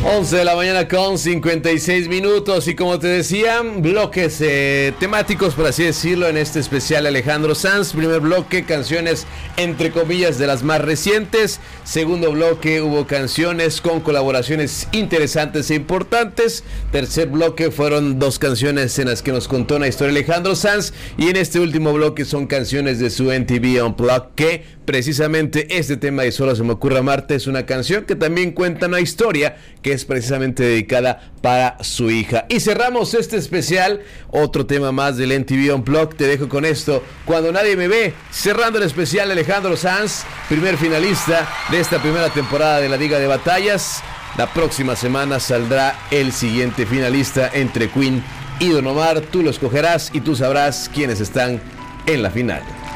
11 de la mañana con 56 minutos y como te decía, bloques temáticos, por así decirlo, en este especial Alejandro Sanz. Primer bloque, canciones entre comillas de las más recientes. Segundo bloque, hubo canciones con colaboraciones interesantes e importantes. Tercer bloque fueron dos canciones en las que nos contó una historia Alejandro Sanz. Y en este último bloque son canciones de su MTV Unplugged, que precisamente este tema de Solo se me ocurre amarte es una canción que también cuenta una historia que es precisamente dedicada para su hija. Y cerramos este especial, otro tema más del MTV Unplugged. Te dejo con esto, Cuando nadie me ve, cerrando el especial Alejandro Sanz, primer finalista de esta primera temporada de la Liga de Batallas. La próxima semana saldrá el siguiente finalista entre Queen y Don Omar. Tú lo escogerás y tú sabrás quiénes están en la final.